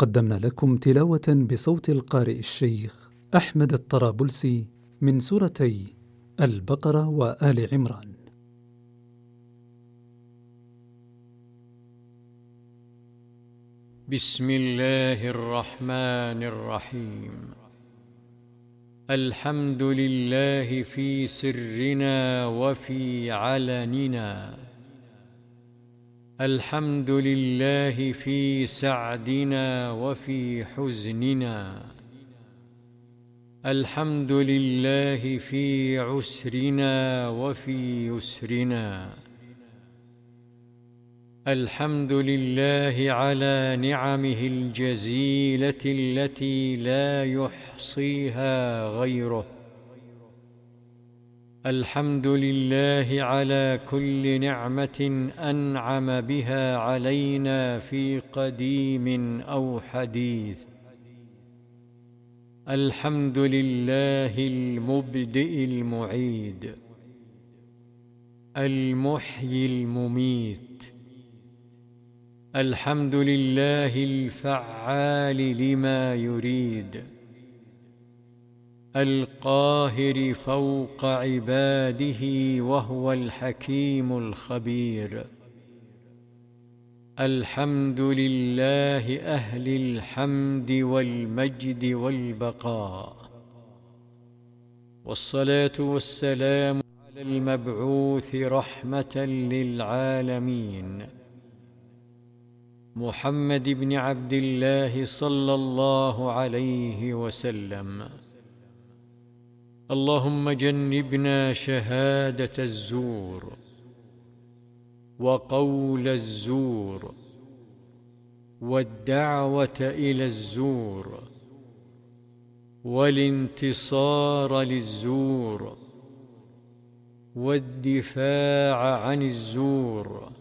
قدمنا لكم تلاوة بصوت القارئ الشيخ أحمد الطرابلسي من سورتي البقرة وآل عمران. بسم الله الرحمن الرحيم. الحمد لله في سرنا وفي علننا، الحمد لله في سعدنا وفي حزننا، الحمد لله في عسرنا وفي يسرنا، الحمد لله على نعمه الجزيلة التي لا يحصيها غيره، الحمد لله على كل نعمة أنعم بها علينا في قديم أو حديث، الحمد لله المبدئ المعيد، المحيي المميت، الحمد لله الفعال لما يريد، القاهر فوق عباده وهو الحكيم الخبير، الحمد لله أهل الحمد والمجد والبقاء، والصلاة والسلام على المبعوث رحمة للعالمين محمد بن عبد الله صلى الله عليه وسلم. اللهم جنبنا شهادة الزور وقول الزور والدعوة إلى الزور والانتصار للزور والدفاع عن الزور